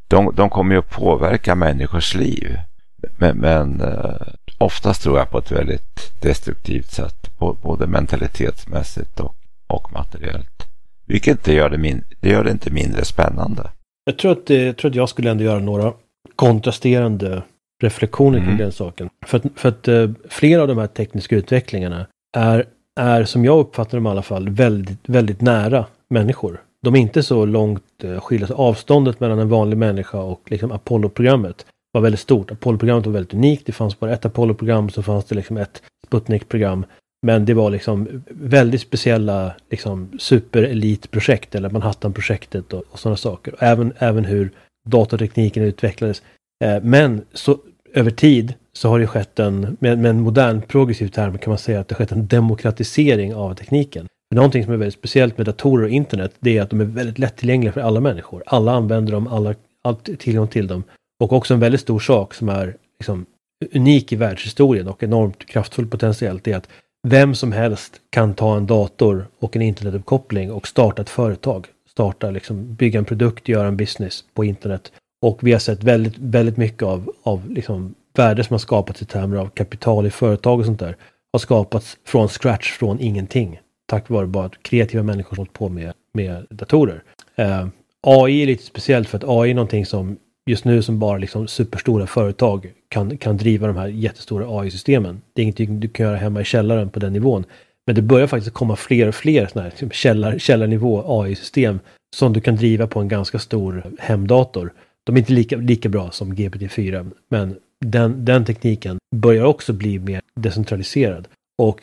de kommer ju att påverka människors liv. Men oftast tror jag på ett väldigt destruktivt sätt, både mentalitetsmässigt och materiellt. Vilket det gör det inte mindre spännande. Jag tror att jag skulle ändå göra några kontrasterande reflektioner kring den saken. För att flera av de här tekniska utvecklingarna är som jag uppfattar dem i alla fall väldigt, väldigt nära människor. De är inte så långt skilda. Avståndet mellan en vanlig människa och liksom Apollo-programmet var väldigt stort. Apollo-programmet var väldigt unikt. Det fanns bara ett Apollo-program, så fanns det liksom ett Sputnik-program. Men det var liksom väldigt speciella liksom superelitprojekt eller Manhattan-projektet och sådana saker. Och även hur datatekniken utvecklades. Men så över tid så har det skett med en modern progressiv term kan man säga att det har skett en demokratisering av tekniken. Någonting som är väldigt speciellt med datorer och internet, det är att de är väldigt lättillgängliga för alla människor. Alla använder dem, alla har tillgång till dem. Och också en väldigt stor sak som är liksom unik i världshistorien och enormt kraftfull potentiellt är att vem som helst kan ta en dator och en internetuppkoppling och starta ett företag. Bygga en produkt, göra en business på internet. Och vi har sett väldigt, väldigt mycket av liksom värde som har skapats i termer av kapital i företag och sånt där. Har skapats från scratch, från ingenting. Tack vare bara att kreativa människor som hållit på med datorer. AI är lite speciellt för att AI är någonting som just nu som bara liksom superstora företag kan driva de här jättestora AI-systemen. Det är ingenting du kan göra hemma i källaren på den nivån. Men det börjar faktiskt komma fler och fler såna här liksom källarnivå AI-system som du kan driva på en ganska stor hemdator. De är inte lika bra som GPT-4, men den tekniken börjar också bli mer decentraliserad. Och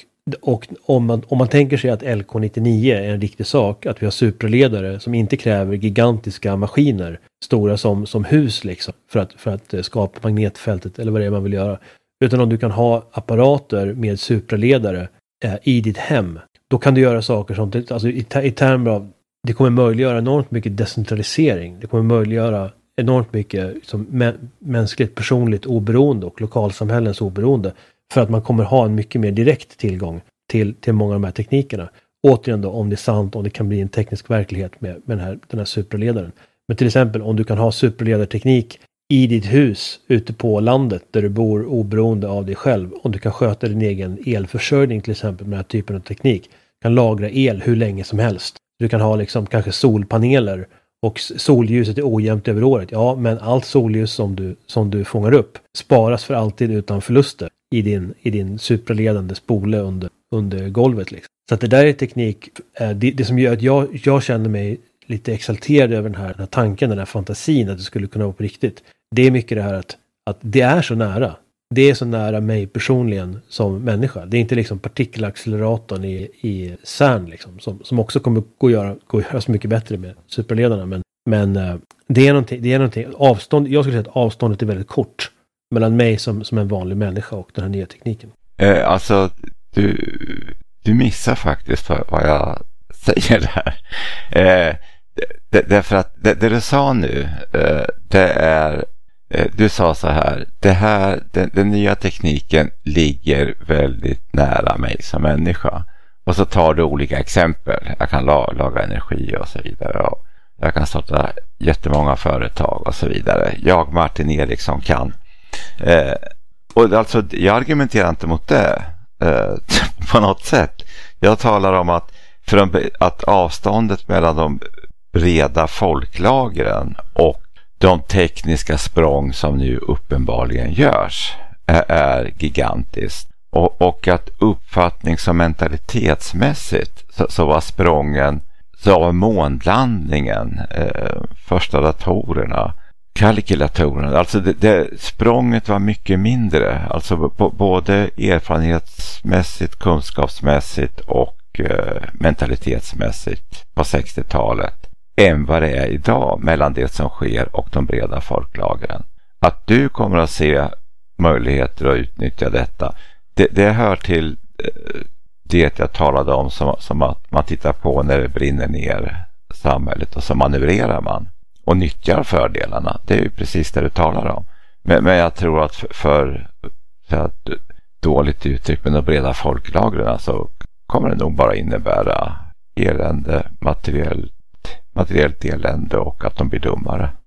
om man tänker sig att LK99 är en riktig sak, att vi har superledare som inte kräver gigantiska maskiner, stora som hus liksom, för att skapa magnetfältet eller vad det är man vill göra. Utan om du kan ha apparater med superledare i ditt hem, då kan du göra saker som alltså i termer av, det kommer möjliggöra enormt mycket decentralisering. Det kommer möjliggöra enormt mycket som mänskligt, personligt oberoende och lokalsamhällens oberoende. För att man kommer ha en mycket mer direkt tillgång till många av de här teknikerna. Återigen då, om det är sant, om det kan bli en teknisk verklighet med den här superledaren. Men till exempel om du kan ha superledarteknik i ditt hus ute på landet där du bor oberoende av dig själv. Om du kan sköta din egen elförsörjning till exempel med den här typen av teknik. Kan lagra el hur länge som helst. Du kan ha liksom kanske solpaneler och solljuset är ojämnt över året. Ja, men allt solljus som du fångar upp sparas för alltid utan förluster i din superledande spole under golvet. Liksom. Så att det där är teknik, det som gör att jag känner mig lite exalterad över den här tanken, den här fantasin att det skulle kunna vara på riktigt. Det är mycket det här att det är så nära. Det är så nära mig personligen som människa. Det är inte liksom partikelacceleratorn i CERN liksom, som också kommer gå att göra så mycket bättre med superledarna. Men det är någonting avstånd, jag skulle säga att avståndet är väldigt kort mellan mig som en vanlig människa och den här nya tekniken. Alltså du missar faktiskt vad jag säger här. Därför att det du sa nu, det är du sa så här, den nya tekniken ligger väldigt nära mig som människa. Och så tar du olika exempel. Jag kan laga energi och så vidare. Och jag kan starta jättemånga företag och så vidare. Jag, Martin Eriksson, kan. Och alltså, jag argumenterar inte mot det på något sätt. Jag talar om att avståndet mellan de breda folklagren och de tekniska språng som nu uppenbarligen görs är gigantiskt. Och att uppfattnings- och mentalitetsmässigt så var sprången, så var månlandningen, första datorerna, kalkylatorerna, alltså språnget var mycket mindre, alltså både erfarenhetsmässigt, kunskapsmässigt och mentalitetsmässigt på 60-talet än vad det är idag mellan det som sker och de breda folklagren. Att du kommer att se möjligheter att utnyttja detta, det hör till det jag talade om som att man tittar på när det brinner ner samhället och så manövrerar man och nyttjar fördelarna. Det är ju precis det du talar om. Men jag tror att för att dåligt uttryck med de breda folklagren så kommer det nog bara innebära elände, materiellt elände och att de blir dummare.